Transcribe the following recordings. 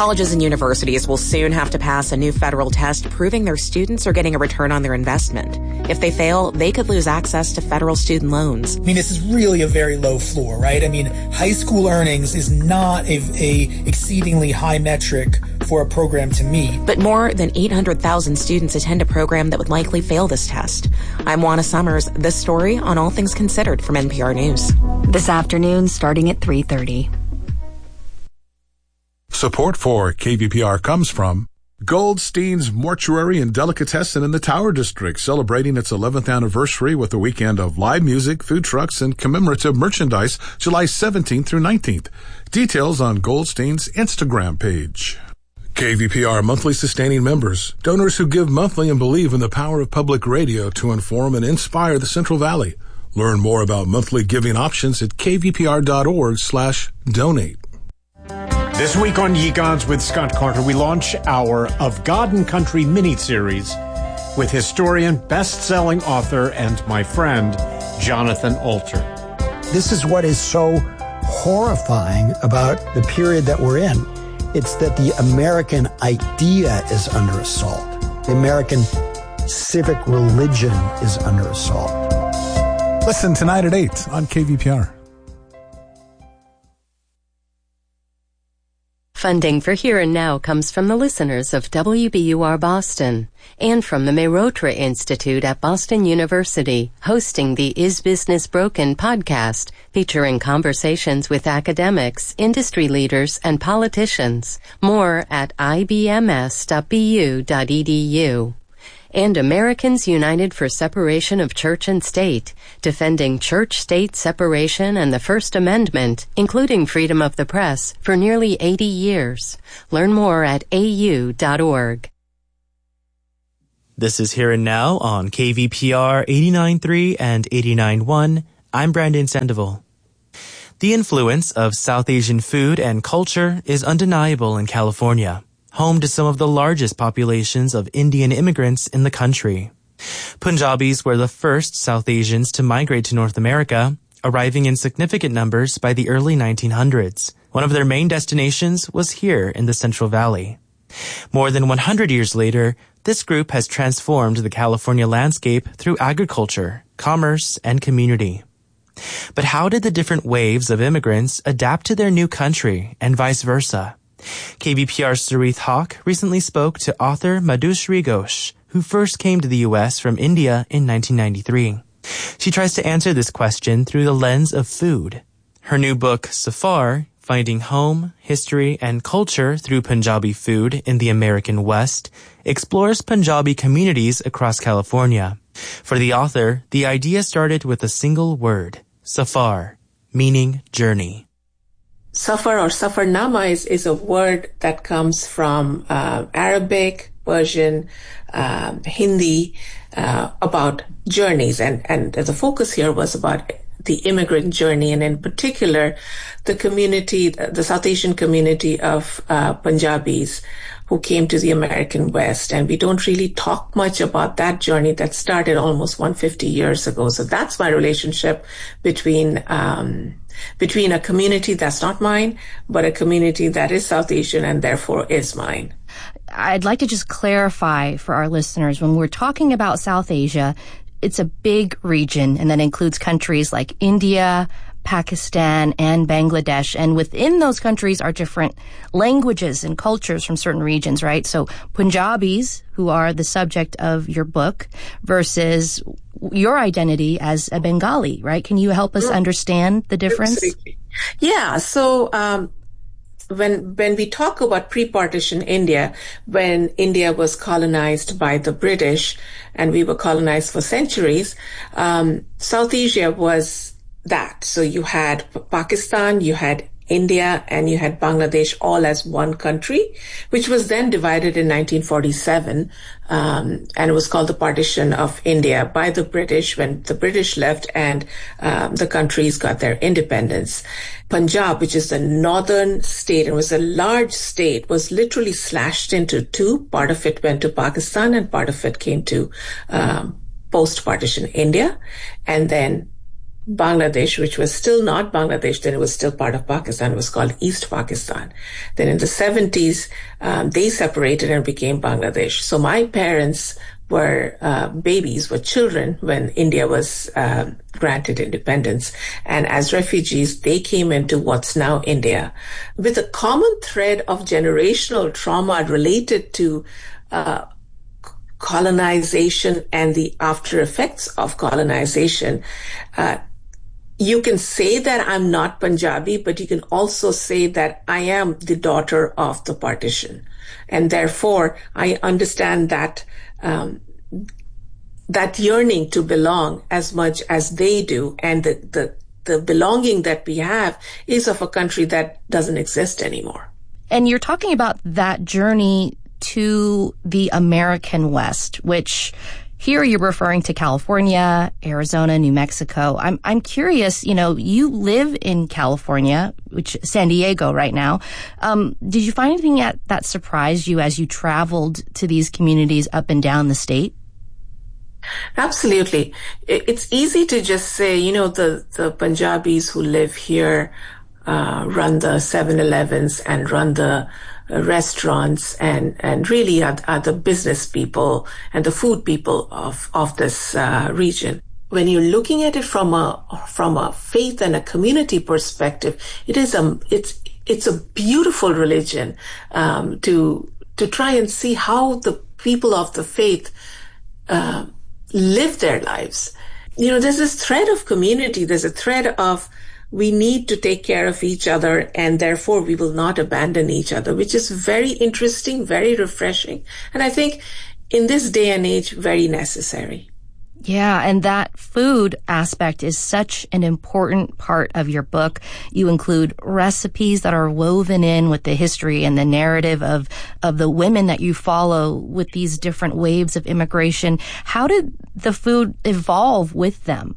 Colleges and universities will soon have to pass a new federal test proving their students are getting a return on their investment. If they fail, they could lose access to federal student loans. I mean, this is really a very low floor, right? I mean, high school earnings is not a exceedingly high metric for a program to meet. But more than 800,000 students attend a program that would likely fail this test. I'm Juana Summers. This story on All Things Considered from NPR News. This afternoon, starting at 3:30. Support for KVPR comes from Goldstein's Mortuary and Delicatessen in the Tower District, celebrating its 11th anniversary with a weekend of live music, food trucks, and commemorative merchandise, July 17th through 19th. Details on Goldstein's Instagram page. KVPR monthly sustaining members, donors who give monthly and believe in the power of public radio to inform and inspire the Central Valley. Learn more about monthly giving options at kvpr.org/donate. This week on Ye Gods with Scott Carter, we launch our Of God and Country mini-series with historian, best-selling author, and my friend, Jonathan Alter. This is what is so horrifying about the period that we're in. It's that the American idea is under assault. The American civic religion is under assault. Listen tonight at 8 on KVPR. Funding for Here and Now comes from the listeners of WBUR Boston and from the Mehrotra Institute at Boston University, hosting the Is Business Broken podcast, featuring conversations with academics, industry leaders, and politicians. More at ibms.bu.edu. And Americans United for Separation of Church and State, defending church-state separation and the First Amendment, including freedom of the press, for nearly 80 years. Learn more at au.org. This is Here and Now on KVPR 89.3 and 89.1. I'm Brandon Sandoval. The influence of South Asian food and culture is undeniable in California, home to some of the largest populations of Indian immigrants in the country. Punjabis were the first South Asians to migrate to North America, arriving in significant numbers by the early 1900s. One of their main destinations was here in the Central Valley. More than 100 years later, this group has transformed the California landscape through agriculture, commerce, and community. But how did the different waves of immigrants adapt to their new country and vice versa? KVPR's Sarith Hawk recently spoke to author Madhushree Ghosh, who first came to the U.S. from India in 1993. She tries to answer this question through the lens of food. Her new book, Safar, Finding Home, History, and Culture Through Punjabi Food in the American West, explores Punjabi communities across California. For the author, the idea started with a single word, Safar, meaning journey. Safar or Safarnama is a word that comes from Arabic, Persian, Hindi, about journeys. And the focus here was about the immigrant journey, and in particular, the community, the South Asian community of Punjabis who came to the American West. And we don't really talk much about that journey that started almost 150 years ago. So that's my relationship between a community that's not mine, but a community that is South Asian and therefore is mine. I'd like to just clarify for our listeners, when we're talking about South Asia, it's a big region, and that includes countries like India, Pakistan, and Bangladesh. And within those countries are different languages and cultures from certain regions, right? So Punjabis, who are the subject of your book, versus your identity as a Bengali, right? Can you help us understand the difference? Absolutely. Yeah. So, when we talk about pre-partition India, when India was colonized by the British and we were colonized for centuries, South Asia was that. So you had Pakistan, you had India, and you had Bangladesh all as one country, which was then divided in 1947, and it was called the Partition of India by the British when the British left and the countries got their independence. Punjab, which is the northern state and was a large state, was literally slashed into two. Part of it went to Pakistan and part of it came to post-partition India. And then Bangladesh, which was still not Bangladesh, then it was still part of Pakistan. It was called East Pakistan. Then in the 70s, they separated and became Bangladesh. So my parents were babies, were children when India was granted independence. And as refugees, they came into what's now India with a common thread of generational trauma related to colonization and the after effects of colonization. You can say that I'm not Punjabi, but you can also say that I am the daughter of the partition. And therefore, I understand that that yearning to belong as much as they do. And the belonging that we have is of a country that doesn't exist anymore. And you're talking about that journey to the American West, which here you're referring to California, Arizona, New Mexico. I'm curious, you live in California, which San Diego right now. Did you find anything that surprised you as you traveled to these communities up and down the state? Absolutely. It's easy to just say, the Punjabis who live here run the 7-Elevens and run the restaurants and really are the business people and the food people of this region. When you're looking at it from a faith and a community perspective, it's a beautiful religion to try and see how the people of the faith live their lives. There's this thread of community. There's a thread of we need to take care of each other, and therefore we will not abandon each other, which is very interesting, very refreshing, and I think in this day and age, very necessary. Yeah, and that food aspect is such an important part of your book. You include recipes that are woven in with the history and the narrative of the women that you follow with these different waves of immigration. How did the food evolve with them?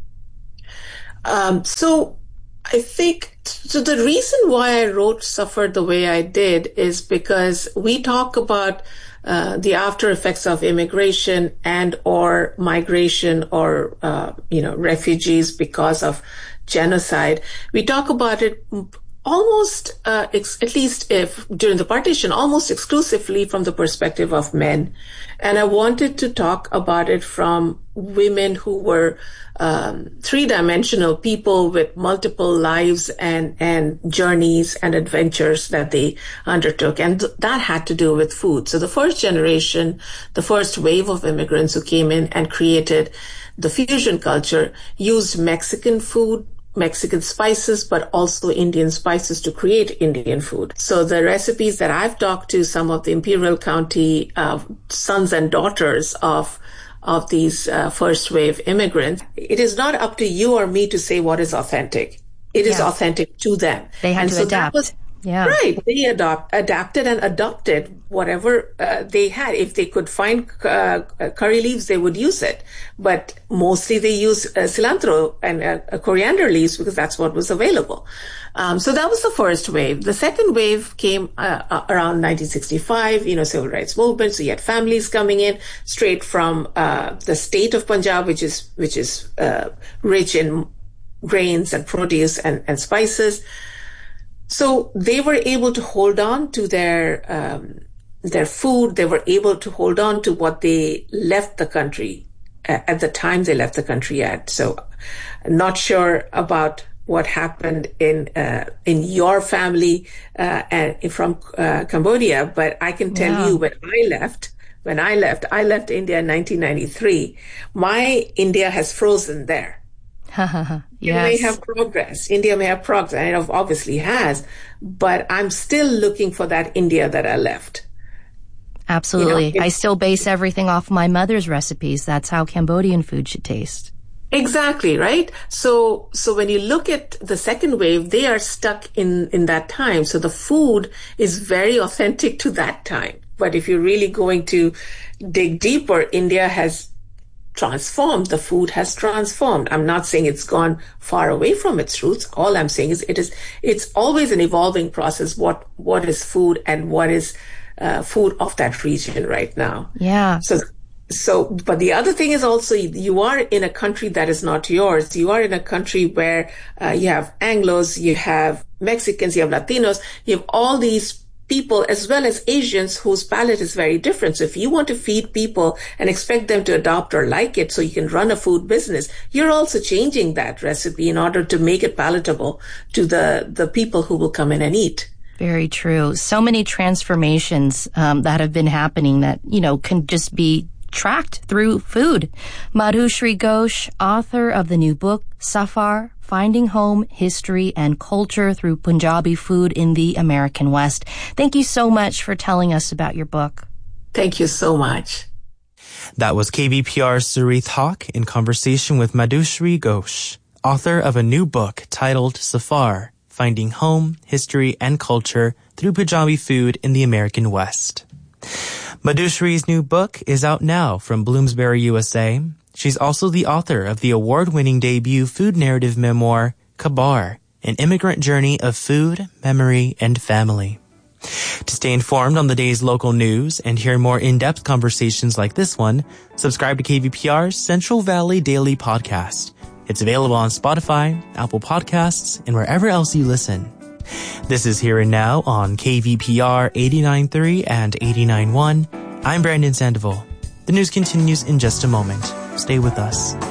So I think the reason why I wrote Suffer the Way I Did is because we talk about the after effects of immigration and or migration or, refugees because of genocide. We talk about it almost, at least if during the partition, almost exclusively from the perspective of men. And I wanted to talk about it from women who were three-dimensional people with multiple lives and journeys and adventures that they undertook. And that had to do with food. So the first generation, the first wave of immigrants who came in and created the fusion culture used Mexican food, Mexican spices, but also Indian spices to create Indian food. So the recipes that I've talked to some of the Imperial County sons and daughters of these first wave immigrants, it is not up to you or me to say what is authentic. It is authentic to them. They had to adapt. Right. They adapted and adopted whatever they had. If they could find curry leaves, they would use it. But mostly they use cilantro and coriander leaves because that's what was available. So that was the first wave. The second wave came around 1965, civil rights movement. So you had families coming in straight from the state of Punjab, which is rich in grains and produce and spices. So they were able to hold on to their food. They were able to hold on to what they left the country at the time they left the country at. So I'm not sure about what happened in your family and from Cambodia, but I can tell you when I left India in 1993. My India has frozen there. Yes. India may have progress, and it obviously has, but I'm still looking for that India that I left. Absolutely. I still base everything off my mother's recipes. That's how Cambodian food should taste. Exactly, right? So when you look at the second wave, they are stuck in that time. So the food is very authentic to that time. But if you're really going to dig deeper, India has transformed. The food has transformed. I'm not saying it's gone far away from its roots. All I'm saying is it's always an evolving process. What is food and what is food of that region right now? Yeah. So But the other thing is also you are in a country that is not yours. You are in a country where you have Anglos, you have Mexicans, you have Latinos, you have all these people as well as Asians whose palate is very different. So if you want to feed people and expect them to adopt or like it so you can run a food business, you're also changing that recipe in order to make it palatable to the people who will come in and eat. Very true. So many transformations that have been happening that, can just be tracked through food. Madhushree Ghosh, author of the new book, Safar, Finding Home, History, and Culture Through Punjabi Food in the American West. Thank you so much for telling us about your book. Thank you so much. That was KVPR's Sureeth Hawk in conversation with Madhushree Ghosh, author of a new book titled Safar, Finding Home, History, and Culture Through Punjabi Food in the American West. Madhushree's new book is out now from Bloomsbury, USA. She's also the author of the award-winning debut food narrative memoir, Kabar, An Immigrant Journey of Food, Memory, and Family. To stay informed on the day's local news and hear more in-depth conversations like this one, subscribe to KVPR's Central Valley Daily Podcast. It's available on Spotify, Apple Podcasts, and wherever else you listen. This is Here and Now on KVPR 89.3 and 89.1. I'm Brandon Sandoval. The news continues in just a moment. Stay with us.